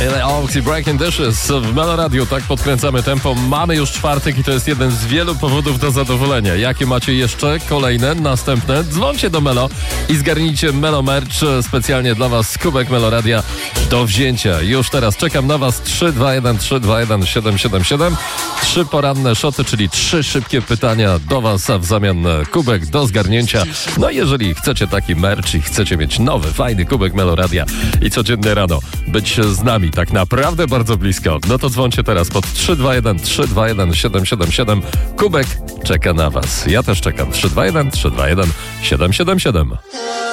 Oxy Breaking Dishes w Melo Radio, tak podkręcamy tempo. Mamy już czwartek i to jest jeden z wielu powodów do zadowolenia. Jakie macie jeszcze? Kolejne, następne? Dzwońcie do Melo i zgarnijcie Melo Merch specjalnie dla was. Kubek Melo Radia do wzięcia. Już teraz czekam na was. 321 321 777. 3 poranne szoty, czyli 3 szybkie pytania do was, a w zamian kubek do zgarnięcia. No i jeżeli chcecie taki merch i chcecie mieć nowy, fajny kubek Melo Radia i codziennie rano być z nami tak naprawdę bardzo blisko, no to dzwońcie teraz pod 321 321 777. Kubek czeka na was. Ja też czekam. 321 321 777.